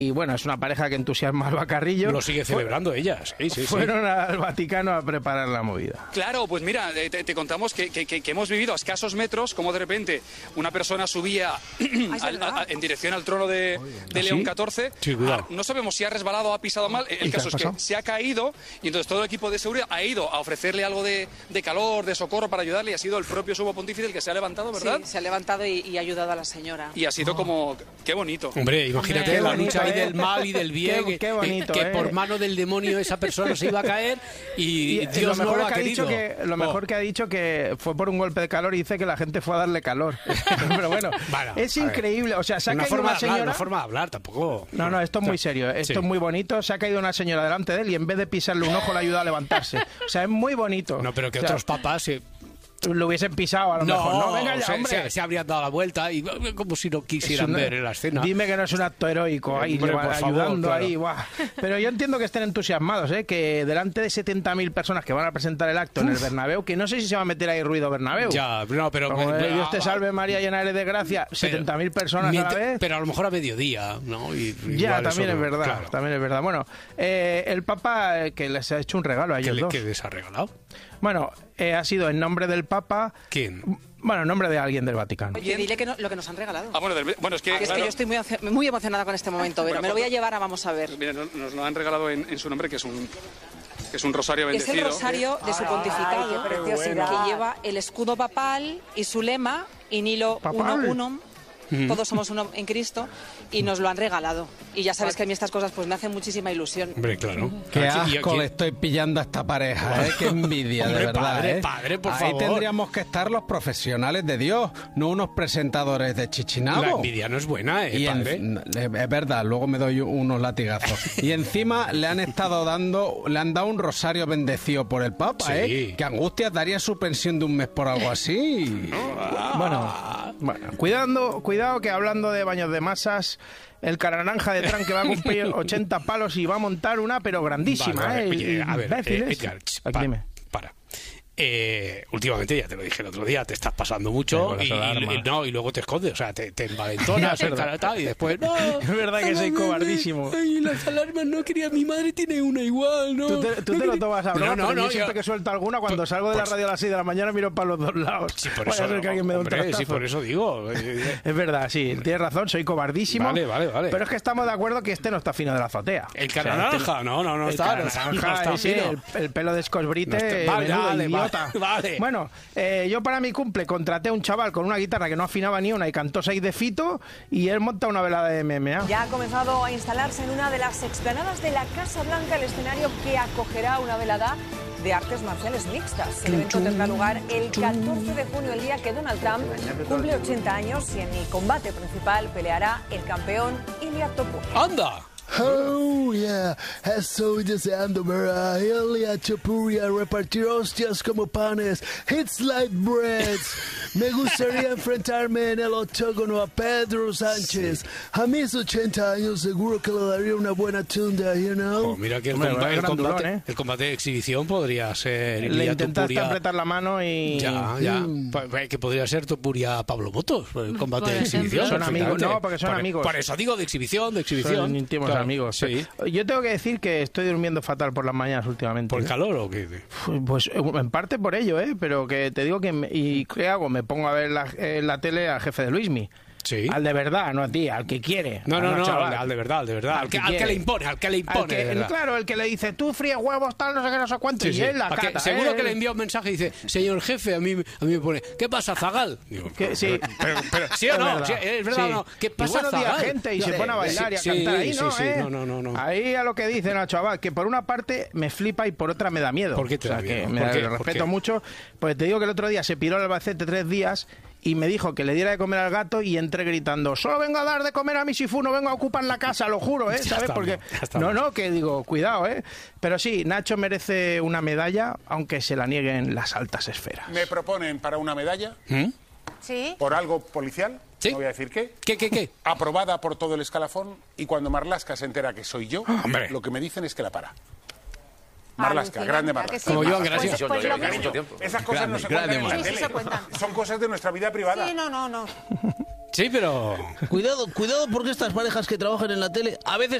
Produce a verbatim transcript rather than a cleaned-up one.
Y bueno, es una pareja que entusiasma al Bacarrillo. Lo sigue celebrando Fue, ella, sí, sí, Fueron sí. al Vaticano a preparar la movida. Claro, pues mira, te, te contamos que, que, que hemos vivido a escasos metros como de repente una persona subía al, a, a, en dirección al trono de, de León ¿Sí? catorce. Sí, cuidado. No sabemos si ha resbalado o ha pisado mal. El caso es que se ha caído y entonces todo el equipo de seguridad ha ido a ofrecerle algo de, de calor, de socorro para ayudarle y ha sido el propio sumo pontífice el que se ha levantado, ¿verdad? Sí, se ha levantado y, y ha ayudado a la señora. Y ha sido oh. como... ¡Qué bonito! Hombre, imagínate Qué la bonito, lucha ahí ¿eh? del mal y del bien, Qué, qué bonito, que, que ¿eh? por mano del demonio esa persona se iba a caer y, y Dios lo no lo ha que querido. Ha dicho que, lo mejor oh. que ha dicho que fue por un golpe de calor y dice que la gente fue a darle calor. Pero bueno, bueno es increíble. O sea, se ha una caído forma una señora... De hablar, una forma de hablar, tampoco... No, no, esto es muy serio. Esto sí. es muy bonito. Se ha caído una señora delante de él y en vez de pisarle un ojo le ayuda a levantarse. O sea, es muy bonito. No, pero que o sea, otros papás... Se... lo hubiesen pisado a lo no, mejor. No, venga ya, se, hombre. Se, se habrían dado la vuelta y como si no quisieran una, ver en la escena. Dime que no es un acto heroico ahí, hombre, lleva, favor, ayudando claro. ahí. Buah. Pero yo entiendo que estén entusiasmados, ¿eh? Que delante de setenta mil personas que van a presentar el acto Uf. en el Bernabéu, que no sé si se va a meter ahí ruido Bernabéu. Ya, no, pero... Como pero Dios te salve María, llena eres de gracia, setenta mil personas mientras, a la vez. Pero a lo mejor a mediodía, ¿no? Y, ya, también es no, verdad, claro. también es verdad. Bueno, eh, el Papa eh, que les ha hecho un regalo a ellos ¿Qué, dos. ¿Qué les ha regalado? Bueno, eh, ha sido en nombre del Papa... ¿Quién? Bueno, en nombre de alguien del Vaticano. Oye, dile que no, lo que nos han regalado. Ah, bueno, del, bueno es que... Ah, es claro. que yo estoy muy, muy emocionada con este momento, pero bueno, me lo voy a llevar a Vamos a ver. Mira, nos lo han regalado en, en su nombre, que es un... que es un rosario bendecido. Es el rosario de su pontificado, Ay, qué que lleva el escudo papal y su lema, in illo uno unum, Mm. todos somos uno en Cristo, y nos lo han regalado. Y ya sabes que a mí estas cosas pues me hacen muchísima ilusión. Hombre, claro. Qué Aquí, asco aquí... le estoy pillando a esta pareja, ¿eh? Qué envidia, Hombre, de verdad, padre, ¿eh? padre, por Ahí favor. tendríamos que estar los profesionales de Dios, no unos presentadores de chichinabo. La envidia no es buena, ¿eh, y padre? En, es verdad, luego me doy unos latigazos. Y encima le han estado dando, le han dado un rosario bendecido por el Papa, Sí. ¿eh? Que Angustias daría su pensión de un mes por algo así. Bueno, bueno, cuidando, cuidado que hablando de baños de masas, el cara naranja de Trump que va a cumplir ochenta palos y va a montar una, pero grandísima, Vale, ¿eh? oye, a ver, eh, Edgar, ch, Aquí, pa, dime. para. Eh, últimamente, ya te lo dije el otro día, te estás pasando mucho y, y, y, no, y luego te escondes, o sea, te, te envalentonas el cara, tal, y después, no, es verdad que soy cobardísimo. Ay, las alarmas no quería, mi madre tiene una igual, ¿no? Tú te, tú no te lo quería... tomas a broma, no, no, pero no, yo siempre yo... que suelto alguna, cuando por, salgo de la radio a las seis de la mañana miro para los dos lados. Sí, por Vaya eso, a ser que alguien me dé un hombre, trastazo. sí, por eso digo. Es verdad, sí, tienes razón, soy cobardísimo. Vale, vale, vale. Pero es que estamos de acuerdo que este no está fino de la azotea. El cara o sea, naranja, este, no, no, no el está. Cara no, naranja, no está ese, fino. el, el pelo de escosbrite, no está, vale, menudo vale, idiota. Vale. Bueno, eh, yo para mi cumple contraté a un chaval con una guitarra que no afinaba ni una y cantó seis de Fito y él monta una velada de M M A. Ya ha comenzado a instalarse en una de las explanadas de la Casa Blanca el escenario que acogerá una velada de artes marciales mixtas. El evento tendrá lugar el catorce de junio, el día que Donald Trump cumple ochenta años y en el combate principal peleará el campeón Ilia Topuria. ¡Anda! Oh, yeah, estoy deseando ver a Ilia Topuria repartir hostias como panes, hits like breads. Me gustaría enfrentarme en el octógono a Pedro Sánchez. A mis ochenta años seguro que le daría una buena tunda, you know. Oh, mira que el, Hombre, comba el, combate, ¿eh? el combate de exhibición podría ser... Le Ilia intentaste Topuria... apretar la mano y... Ya, ya. Mm. Que podría ser Topuria Pablo Motos, el combate por de exhibición. Son amigos, no, porque son por, amigos. Por eso digo de exhibición, de exhibición. Son íntimos claro, amigos. Sí. Yo tengo que decir que estoy durmiendo fatal por las mañanas últimamente. ¿Por el calor o qué? Pues en parte por ello, ¿eh? Pero que te digo que... Me, ¿y qué hago? Me pongo a ver la, en la tele al jefe de Luismi. Sí. Al de verdad, no a ti, al que quiere. No, no, no, chaval. al de verdad, al de verdad. Al, al, que, que, al que le impone, al que le impone. Que, de claro, el que le dice, tú fríes huevos, tal, no sé qué, no sé cuánto. Sí, y sí. él la cata, que, seguro ¿eh? que le envía un mensaje y dice, señor jefe, a mí, a mí me pone, ¿qué pasa, Zagal? Digo, que, sí. Pero, pero, ¿sí o no? ¿Sí, ¿Es verdad sí. o no? ¿Qué pasa, y Zagal? Día gente y se pone a bailar sí, y a cantar. Ahí sí, no, sí, ¿eh? no, no, no, no. Ahí a lo que dicen al chaval, que por una parte me flipa y por otra me da miedo. ¿Por qué te o sea, da miedo? que me da, qué? lo respeto mucho. Pues te digo que el otro día se piró al Albacete tres días y me dijo que le diera de comer al gato y entré gritando, solo vengo a dar de comer a mi sifú, no vengo a ocupar la casa, lo juro, ¿eh? ¿Sabes? Porque no, no, que digo, cuidado, ¿eh? Pero sí, Nacho merece una medalla, aunque se la nieguen las altas esferas. ¿Me proponen para una medalla? ¿Mm? Sí. ¿Por algo policial? ¿Sí? No voy a decir qué. ¿Qué, qué, qué? Aprobada por todo el escalafón y cuando Marlaska se entera que soy yo, ¡Hombre! Lo que me dicen es que la para. Marlaska, grande Marlaska. Sí, como yo, gracias. Pues, pues, pues Esas cosas grande, no se cuentan en la Sí, tele. sí se cuentan. Son cosas de nuestra vida privada. Sí, no, no, no. Sí, pero... Cuidado, cuidado porque estas parejas que trabajan en la tele a veces